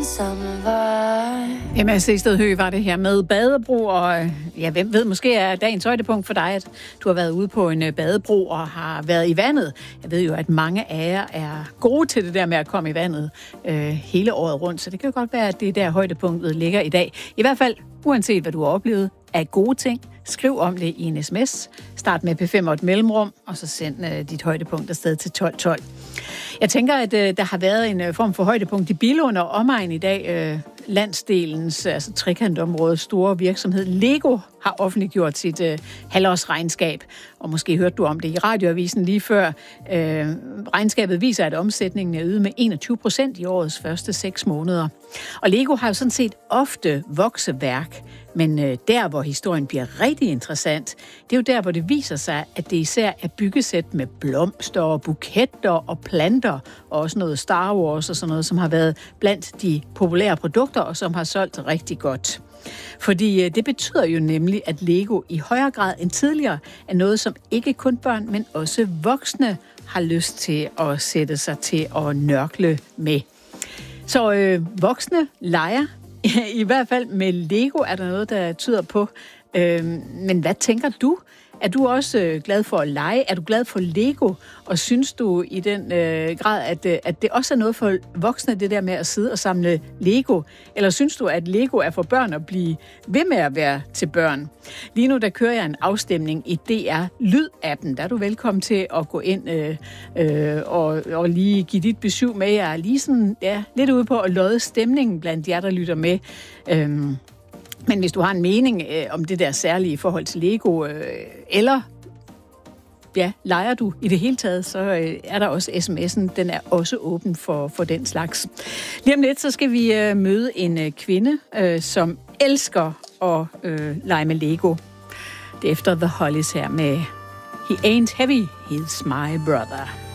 Jamen, Sted Høgh var det her med badebro, og ja, hvem ved, måske er dagens højdepunkt for dig, at du har været ude på en badebro og har været i vandet. Jeg ved jo, at mange af jer er gode til det der med at komme i vandet hele året rundt, så det kan jo godt være, at det er der højdepunktet ligger i dag. I hvert fald, uanset hvad du har oplevet af gode ting, skriv om det i en sms. Start med P5 og et mellemrum, og så send dit højdepunkt afsted til 1212. Jeg tænker, at der har været en form for højdepunkt i Billund og omegn i dag. Landsdelens, altså trekantområdets store virksomhed Lego har offentliggjort sit halvårsregnskab. Og måske hørte du om det i radioavisen lige før. Regnskabet viser, at omsætningen er øget med 21% i årets første 6 måneder. Og Lego har jo sådan set ofte vokseværk, men der, hvor historien bliver rigtig interessant, det er jo der, hvor det viser sig, at det især er byggesæt med blomster og buketter og planter, og også noget Star Wars og sådan noget, som har været blandt de populære produkter, og som har solgt rigtig godt. Fordi det betyder jo nemlig, at Lego i højere grad end tidligere er noget, som ikke kun børn, men også voksne har lyst til at sætte sig til at nørkle med. Så voksne leger, i hvert fald med Lego er der noget, der tyder på. Men hvad tænker du? Er du også glad for at lege? Er du glad for Lego? Og synes du i den grad, at det også er noget for voksne, det der med at sidde og samle Lego? Eller synes du, at Lego er for børn at blive ved med at være til børn? Lige nu, der kører jeg en afstemning i DR Lyd-appen. Der er du velkommen til at gå ind og lige give dit besøg med. Jeg er lige sådan, lidt ude på at lodde stemningen blandt jer, der lytter med. Men hvis du har en mening om det der særlige i forhold til Lego, eller leger du i det hele taget, så er der også sms'en. Den er også åben for den slags. Lige om lidt, så skal vi møde en kvinde, som elsker at lege med Lego. Det er efter The Hollies her med He Ain't Heavy, He's My Brother.